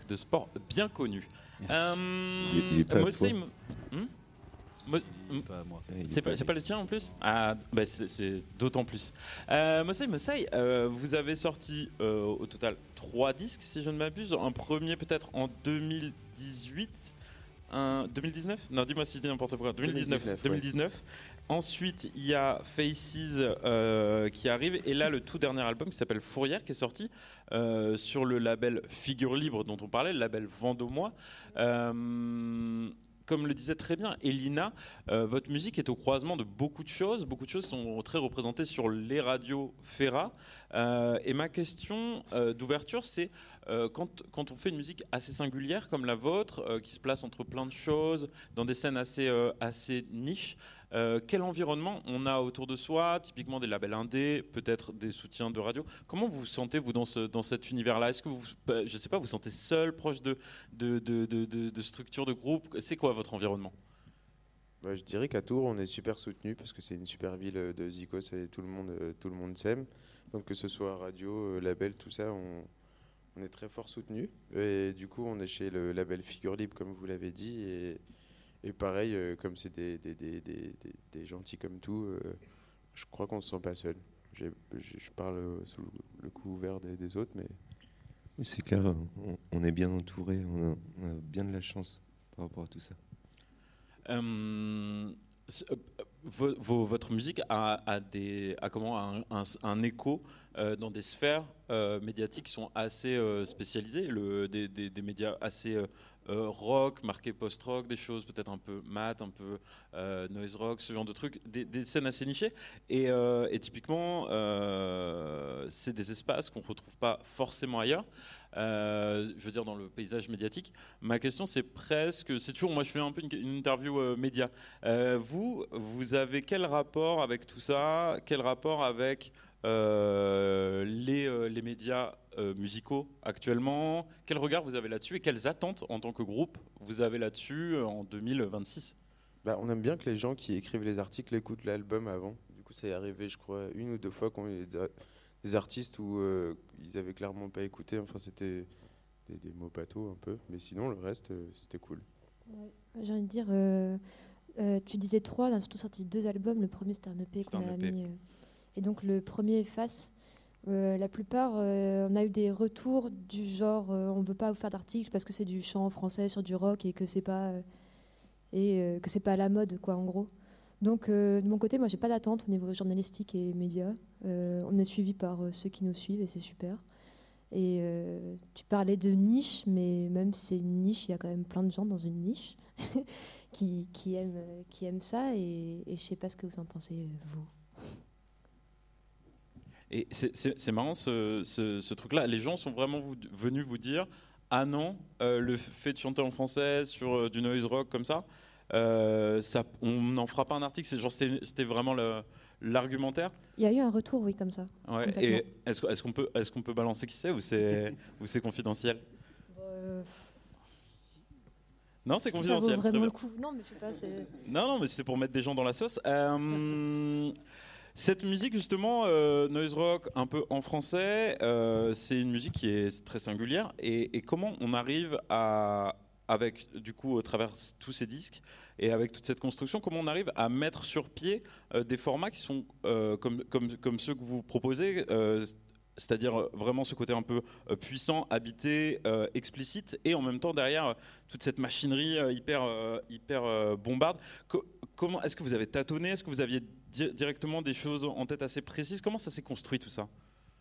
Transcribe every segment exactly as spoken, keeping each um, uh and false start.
marque de sport bien connue. Euh, il, il est pas Mossei, à toi. hmm Mos- Il est pas à moi. Il est c'est pas, pas- c'est pas le tien en plus. Ah, bah c'est, c'est d'autant plus. Euh, Mossei, Mossei, euh, vous avez sorti euh, au total trois disques, si je ne m'abuse. Un premier peut-être en deux mille dix-huit, un deux mille dix-neuf. Non, dis-moi si je dis n'importe quoi. deux mille dix-neuf. deux mille dix-neuf, deux mille dix-neuf. Ensuite, il y a Faces euh, qui arrive, et là le tout dernier album qui s'appelle Fourrière, qui est sorti euh, sur le label Figure Libre dont on parlait, le label Vendômois. Euh, Comme le disait très bien Elina, euh, votre musique est au croisement de beaucoup de choses. Beaucoup de choses sont très représentées sur les radios Ferra. Euh, et ma question euh, d'ouverture, c'est euh, quand, quand on fait une musique assez singulière comme la vôtre, euh, qui se place entre plein de choses, dans des scènes assez, euh, assez niches, euh, quel environnement on a autour de soi, typiquement des labels indés, peut-être des soutiens de radio. Comment vous vous sentez, vous, dans, ce, dans cet univers-là? Est-ce que vous, euh, je sais pas, vous vous sentez seul, proche de, de, de, de, de, de structures, de groupes? C'est quoi votre environnement? Bah, je dirais qu'à Tours, on est super soutenu parce que c'est une super ville euh, de Zikos et tout le monde, euh, tout le monde s'aime. Donc que ce soit radio, euh, label, tout ça, on, on est très fort soutenu. Et du coup, on est chez le label Figure Libre, comme vous l'avez dit. Et, et pareil, euh, comme c'est des, des, des, des, des, des gentils comme tout, euh, je crois qu'on ne se sent pas seul. J'ai- j'ai- Je parle euh, sous le, le couvert des, des autres, mais Oui, c'est clair, on, on est bien entouré, on a, on a bien de la chance par rapport à tout ça. Euh, c- euh, vo- vo- votre musique a, a des, a comment, un, un- un écho euh, dans des sphères euh, médiatiques qui sont assez euh, spécialisées, le, des, des- des médias assez euh, euh, rock, marqués post-rock, des choses peut-être un peu mat, un peu euh, noise rock, ce genre de trucs, des, des scènes assez nichées. Et, euh, et typiquement, euh, c'est des espaces qu'on ne retrouve pas forcément ailleurs. Euh, je veux dire, dans le paysage médiatique. Ma question, c'est presque, c'est toujours, moi je fais un peu une, une interview euh, média. Euh, vous, vous avez quel rapport avec tout ça? Quel rapport avec euh, les, euh, les médias euh, musicaux actuellement? Quel regard vous avez là-dessus et quelles attentes en tant que groupe vous avez là-dessus euh, en deux mille vingt-six? bah, on aime bien que les gens qui écrivent les articles écoutent l'album avant. Du coup, ça est arrivé, je crois, une ou deux fois qu'on eu des, des artistes où euh, ils avaient clairement pas écouté. Enfin, c'était des, des mots bateaux un peu. Mais sinon, le reste, euh, c'était cool. Ouais. J'ai envie de dire, euh, euh, tu disais trois, on a surtout sorti deux albums. Le premier, c'était un E P C'était qu'on un a E P. mis. euh, et donc, le premier, Face, euh, la plupart, euh, on a eu des retours du genre, euh, on veut pas vous faire d'articles parce que c'est du chant français sur du rock et que c'est pas, euh, et, euh, que c'est pas à la mode, quoi, en gros. Donc, euh, de mon côté, moi, j'ai pas d'attente au niveau journalistique et médias. Euh, on est suivi par euh, ceux qui nous suivent et c'est super. Et euh, tu parlais de niche, mais même si c'est une niche, il y a quand même plein de gens dans une niche qui, qui, aiment, euh, qui aiment ça. Et, et je sais pas ce que vous en pensez, euh, vous. Et c'est- c'est c'est marrant ce, ce- ce truc-là. Les gens sont vraiment vous- venus vous dire: ah non, euh, le fait de chanter en français sur euh, du noise rock comme ça, euh, ça on n'en fera pas un article. C'est genre c'était c'était vraiment le- l'argumentaire. Il y a eu un retour, oui, comme ça. Ouais. Complètement. Et est-ce que- est-ce qu'on peut est-ce qu'on peut balancer qui c'est, ou c'est ou c'est confidentiel? Euh, Non, c'est est-ce que ça vaut confidentiel. très vraiment bien. le coup? Non, mais je sais pas. C'est... Non, non, mais c'était pour mettre des gens dans la sauce. Euh, cette musique, justement, euh, noise rock, un peu en français, euh, c'est une musique qui est très singulière. Et, et comment on arrive à, avec, du coup, au travers tous ces disques et avec toute cette construction, comment on arrive à mettre sur pied euh, des formats qui sont euh, comme, comme, comme ceux que vous proposez, euh, c'est-à-dire euh, vraiment ce côté un peu euh, puissant, habité, euh, explicite, et en même temps derrière euh, toute cette machinerie euh, hyper, euh, hyper euh, bombarde. Co- comment est-ce que vous avez tâtonné? Est-ce que vous aviez di- directement des choses en tête assez précises? Comment ça s'est construit tout ça?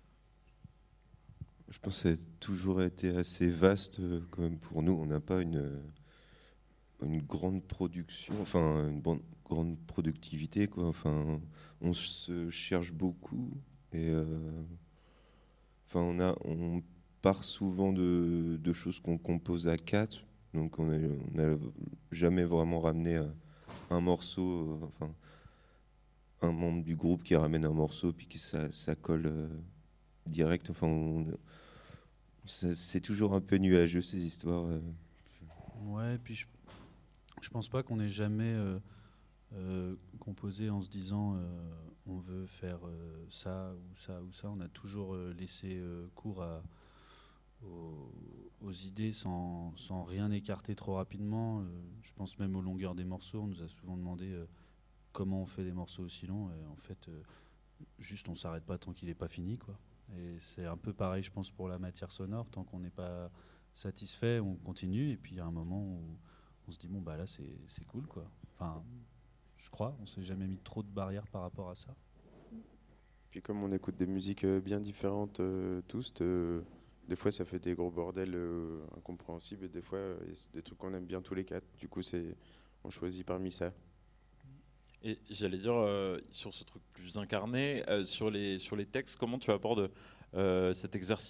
Je pense que ça a toujours été assez vaste euh, quand même pour nous. On n'a pas une, euh, une grande production, enfin une bon- grande productivité, quoi. Enfin, on se cherche beaucoup et euh, enfin on a, on part souvent de, de choses qu'on compose à quatre, donc on n'a on a jamais vraiment ramené euh, un morceau, euh, enfin un membre du groupe qui ramène un morceau puis que ça, ça colle euh, direct. Enfin, on, c'est c'est toujours un peu nuageux ces histoires. euh. Ouais, puis je, je pense pas qu'on ait jamais euh, euh, composé en se disant euh, on veut faire euh, ça ou ça ou ça. On a toujours euh, laissé euh, cours à, aux, aux idées sans, sans rien écarter trop rapidement. Euh, je pense même aux longueurs des morceaux. On nous a souvent demandé euh, comment on fait des morceaux aussi longs. Et en fait, euh, juste on s'arrête pas tant qu'il n'est pas fini, quoi. Et c'est un peu pareil, je pense, pour la matière sonore. Tant qu'on n'est pas satisfait, on continue. Et puis il y a un moment où on se dit bon bah là c'est, c'est cool, quoi. Enfin, je crois. On s'est jamais mis trop de barrières par rapport à ça. Puis comme on écoute des musiques euh, bien différentes euh, tous, euh, des fois ça fait des gros bordels euh, incompréhensibles et des fois euh, c'est des trucs qu'on aime bien tous les quatre. Du coup c'est, on choisit parmi ça. Et j'allais dire, euh, sur ce truc plus incarné, euh, sur, les, sur les textes, comment tu abordes euh, cet exercice-là ?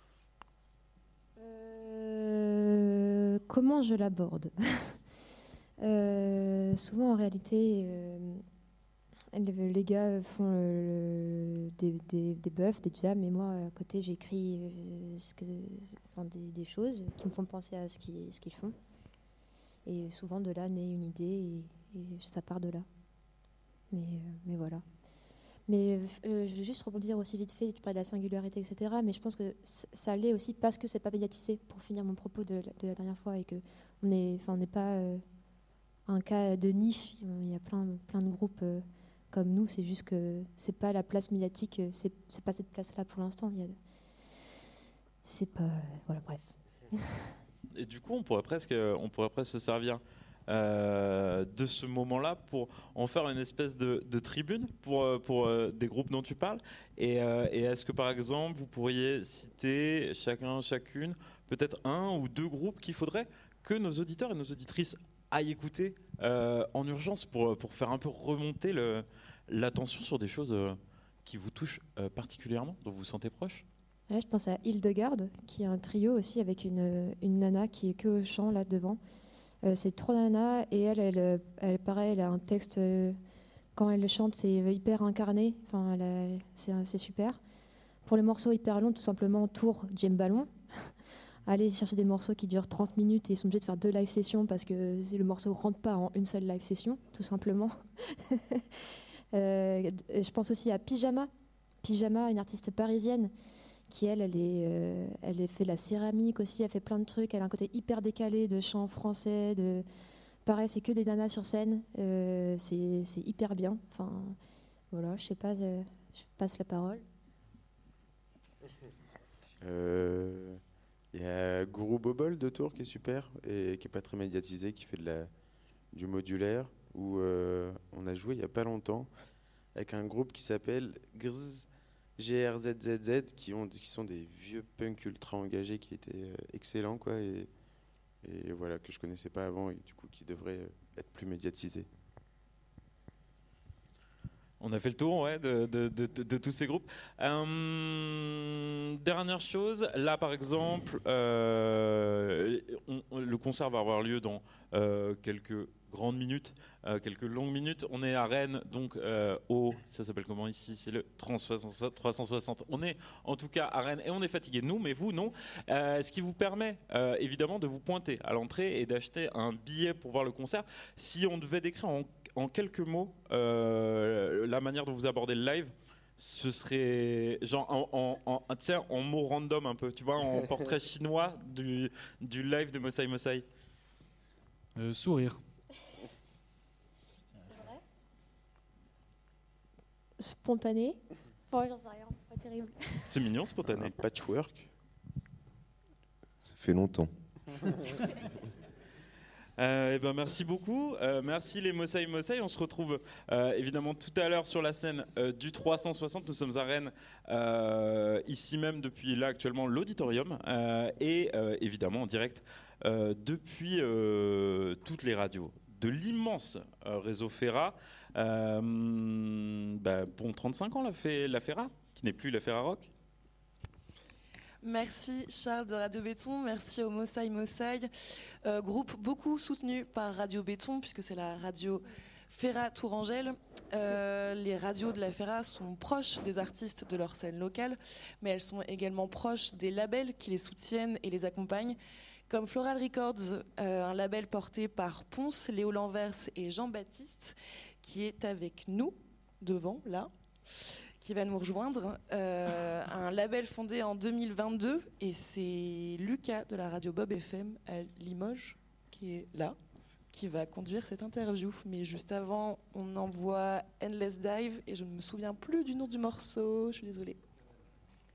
Euh, comment je l'aborde euh, Souvent en réalité, euh, les, les gars font le, le, des, des, des buffs, des jams, et moi à côté j'écris euh, ce que, enfin, des, des choses qui me font penser à ce qu'ils, ce qu'ils font. Et souvent de là naît une idée et, et ça part de là. Mais, euh, mais voilà. Mais euh, je veux juste rebondir aussi vite fait, tu parlais de la singularité, et cetera. Mais je pense que c- ça l'est aussi parce que c'est pas médiatisé, pour finir mon propos de, la- de la dernière fois, et que on est, on n'est pas euh, un cas de niche. Il y a plein, plein de groupes euh, comme nous. C'est juste que c'est pas la place médiatique, euh, c'est, c'est pas cette place-là pour l'instant. Il y a, c'est pas, voilà, bref. Et du coup, on pourrait presque, on pourrait presque se servir euh, de ce moment-là pour en faire une espèce de, de tribune pour, euh, pour euh, des groupes dont tu parles. Et, euh, et est-ce que, par exemple, vous pourriez citer chacun, chacune, peut-être un ou deux groupes qu'il faudrait que nos auditeurs et nos auditrices aillent écouter euh, en urgence pour, pour faire un peu remonter le, l'attention sur des choses euh, qui vous touchent euh, particulièrement, dont vous vous sentez proche ? Là, je pense à Hildegarde, qui est un trio aussi avec une, une nana qui est que au chant là devant. Euh, c'est trois nanas et elle, elle, elle, pareil, elle a un texte. Euh, quand elle le chante, c'est hyper incarné. Enfin, elle a- c'est, c'est super. Pour les morceaux hyper longs, tout simplement, tour Jim Ballon. Aller chercher des morceaux qui durent trente minutes et ils sont obligés de faire deux live sessions parce que le morceau ne rentre pas en une seule live session, tout simplement. euh, je pense aussi à Pyjama. Pyjama, une artiste parisienne qui elle, elle, est, euh, elle a fait de la céramique aussi, elle fait plein de trucs, elle a un côté hyper décalé de chant français, de... pareil, c'est que des nanas sur scène, euh, c'est, c'est hyper bien. Enfin, voilà, je sais pas, euh, je passe la parole. Il euh, y a Guru Bobol de Tours qui est super et qui est pas très médiatisé, qui fait de la, du modulaire, où euh, on a joué il y a pas longtemps avec un groupe qui s'appelle Grz. G R Z Z Z qui, ont, qui sont des vieux punks ultra engagés qui étaient euh, excellents quoi, et, et voilà, que je connaissais pas avant et du coup qui devraient euh, être plus médiatisés. On a fait le tour ouais, de, de, de, de, de tous ces groupes. Euh, dernière chose, là par exemple, euh, on, on, le concert va avoir lieu dans euh, quelques grandes minutes, euh, quelques longues minutes. On est à Rennes, donc euh, au, ça s'appelle comment ici ? C'est le trois cent soixante. On est en tout cas à Rennes et on est fatigué, nous, mais vous non. Euh, ce qui vous permet euh, évidemment de vous pointer à l'entrée et d'acheter un billet pour voir le concert. Si on devait décrire en En quelques mots, euh, la manière dont vous abordez le live, ce serait genre en, en, en, tu sais, en mots random un peu, tu vois, en portrait chinois du, du live de Mosai Mosai. Euh, sourire. Spontané. Enfin, j'en sais rien, c'est pas terrible. C'est mignon, spontané. Un patchwork. Ça fait longtemps. Euh, eh ben merci beaucoup, euh, merci les Mosai Mosai. On se retrouve euh, évidemment tout à l'heure sur la scène euh, du trois cent soixante. Nous sommes à Rennes, euh, ici même depuis là actuellement l'auditorium euh, et euh, évidemment en direct euh, depuis euh, toutes les radios de l'immense euh, réseau Ferra. Euh, bah, bon trente-cinq ans la, fait, la Ferra, qui n'est plus la Ferra Rock. Merci Charles de Radio Béton, merci au Mosai Mosai, euh, groupe beaucoup soutenu par Radio Béton puisque c'est la radio Ferra Tourangelle. Euh, les radios de la Ferra sont proches des artistes de leur scène locale, mais elles sont également proches des labels qui les soutiennent et les accompagnent, comme Floral Records, euh, un label porté par Ponce, Léo Lanvers et Jean-Baptiste, qui est avec nous, devant, là, qui va nous rejoindre, euh, un label fondé en deux mille vingt-deux, et c'est Lucas de la radio Bob F M à Limoges qui est là, qui va conduire cette interview. Mais juste avant, on envoie Endless Dive et je ne me souviens plus du nom du morceau, je suis désolée.